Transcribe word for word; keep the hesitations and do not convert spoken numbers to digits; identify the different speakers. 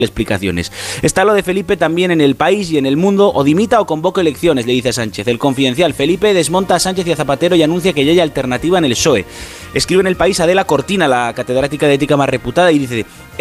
Speaker 1: explicaciones. Está lo de Felipe también en El País y en El Mundo: o dimita o convoco elecciones, le dice a Sánchez. El Confidencial: Felipe desmonta a Sánchez y a Zapatero y anuncia que ya hay alternativa en el P S O E. Escribe en El País Adela Cortina, la catedrática de ética más reputada, y dice: